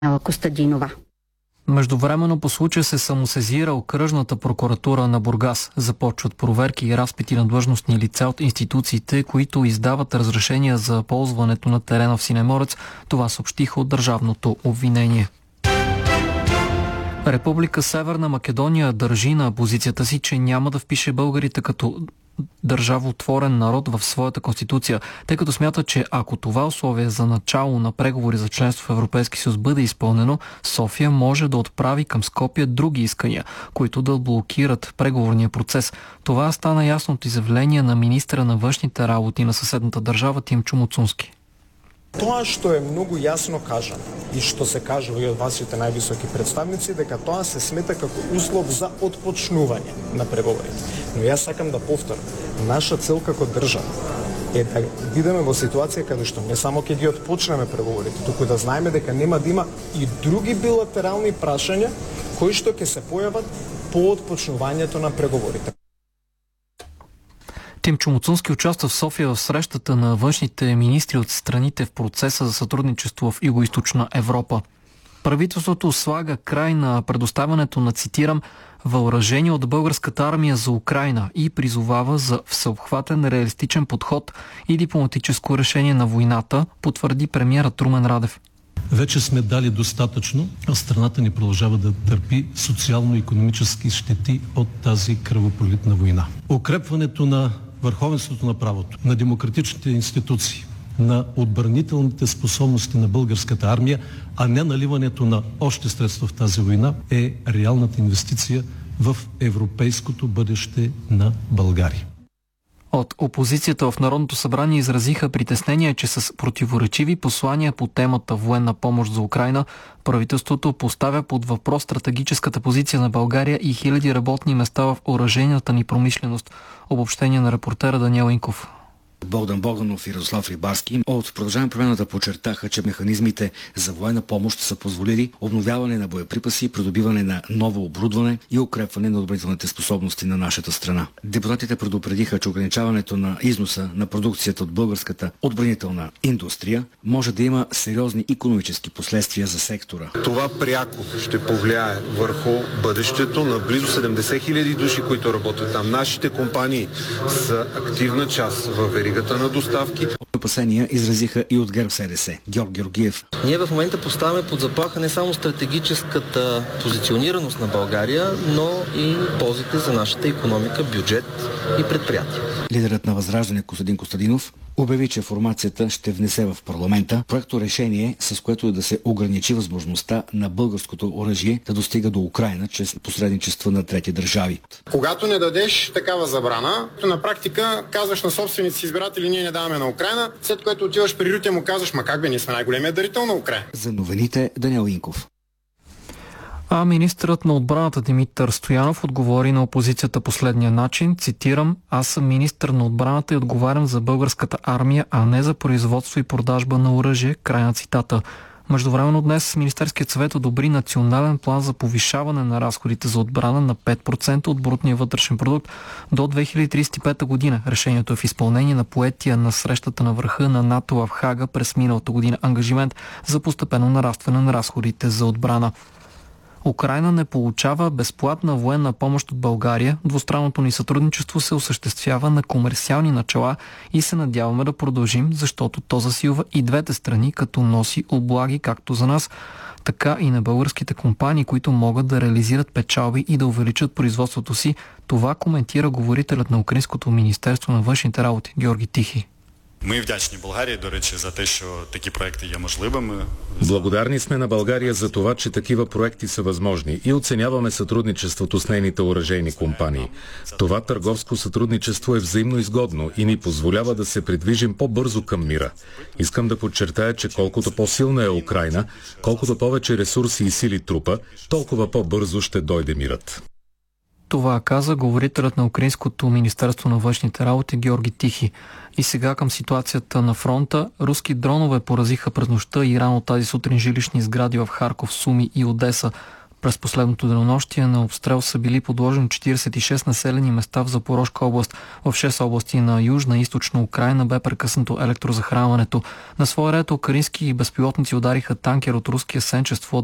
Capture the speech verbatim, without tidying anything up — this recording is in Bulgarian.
Костадинова. Междувременно по случая се самосезира окръжната прокуратура на Бургас. Започват проверки и разпити на длъжностни лица от институциите, които издават разрешения за ползването на терена в Синеморец. Това съобщиха от държавното обвинение. Република Северна Македония държи на позицията си, че няма да впише българите като държавотворен народ в своята конституция, тъй като смята, че ако това условие за начало на преговори за членство в Европейски съюз бъде изпълнено, София може да отправи към Скопие други искания, които да блокират преговорния процес. Това стана ясно от изявление на министра на външните работи на съседната държава Тимчо Муцунски. Тоа што е многу јасно кажано и што се кажува и од вашите највисоки представници, дека тоа се смета како услов за отпочнување на преговорите. Но јас сакам да повторам, наша цел како држава е да бидеме во ситуација каде што не само ќе ги отпочнеме преговорите, туку да знаеме дека нема да има и други билатерални прашања кои што ќе се појават по отпочнувањето на преговорите. Тимчо Муцунски участва в София в срещата на външните министри от страните в процеса за сътрудничество в Югоизточна Европа. Правителството слага край на предоставянето на, цитирам, въоръжение от българската армия за Украйна и призовава за всеобхватен реалистичен подход и дипломатическо решение на войната, потвърди премиерът Румен Радев. Вече сме дали достатъчно, а страната ни продължава да търпи социално-икономически щети от тази кръвопролитна война. Укрепването на върховенството на правото, на демократичните институции, на отбранителните способности на българската армия, а не наливането на още средства в тази война, е реалната инвестиция в европейското бъдеще на България. От опозицията в Народното събрание изразиха притеснение, че с противоречиви послания по темата военна помощ за Украйна, правителството поставя под въпрос стратегическата позиция на България и хиляди работни места в оръжейната ни промишленост. Обобщение на репортера Даниел Инков. Богдан Богданов и Радослав Рибарски от Продължаваме промяната подчертаха, че механизмите за военна помощ са позволили обновяване на боеприпаси, придобиване на ново оборудване и укрепване на отбранителните способности на нашата страна. Депутатите предупредиха, че ограничаването на износа на продукцията от българската отбранителна индустрия може да има сериозни икономически последствия за сектора. Това пряко ще повлияе върху бъдещето на близо седемдесет хиляди души, които работят там. Нашите компании са активна част в веригата на доставки. Опасения изразиха и от ГЕРБ СДС. Георг Георгиев. Ние в момента поставяме под заплаха не само стратегическата позиционираност на България, но и ползите за нашата икономика, бюджет и предприятия. Лидерът на Възраждане Костадин Костадинов обяви, че формацията ще внесе в парламента проекто решение, с което да се ограничи възможността на българското оръжие да достига до Украйна чрез посредничество на трети държави. Когато не дадеш такава забрана, то на практика казваш на собствените си избиратели, ние не даваме на Украйна, след което отиваш при Рютя му казваш, ма как бе, ние сме най-големият дарител на Украйна. За новините Даниел Инков. А министърът на отбраната Димитър Стоянов отговори на опозицията последния начин, цитирам: "Аз съм министър на отбраната и отговарям за българската армия, а не за производство и продажба на оръжие", край на цитата. Междувременно днес Министерският съвет одобри национален план за повишаване на разходите за отбрана на пет процента от брутния вътрешен продукт до две хиляди тридесет и пета година. Решението е в изпълнение на поетия на срещата на върха на НАТО в Хага през миналата година ангажимент за постепенно нарастване на разходите за отбрана. Украйна не получава безплатна военна помощ от България. Двустранното ни сътрудничество се осъществява на комерциални начала и се надяваме да продължим, защото то засилва и двете страни, като носи облаги както за нас, така и на българските компании, които могат да реализират печалби и да увеличат производството си. Това коментира говорителят на Украинското министерство на външните работи Георги Тихий. Ми вдячні Болгарії, до речі, за те, що такі проекти є можливими. Благодарни сме на България за това, че такива проекти са възможни и оценяваме сътрудничеството с нейните оръжейни компании. Това търговско сътрудничество е взаимно изгодно и ни позволява да се придвижим по-бързо към мира. Искам да подчертая, че колкото по-силна е Украйна, колкото повече ресурси и сили трупа, толкова по-бързо ще дойде мирът. Това каза говорителят на Украинското министерство на външните работи Георги Тихий. И сега към ситуацията на фронта. Руски дронове поразиха през нощта Иран от тази сутрин жилищни сгради в Харков, Суми и Одеса. През последното денонощие на обстрел са били подложени четиридесет и шест населени места в Запорожка област. В шест области на Южна и Източна Украйна бе прекъснато електрозахранването. На своя ред украински безпилотници удариха танкер от руския Сенчество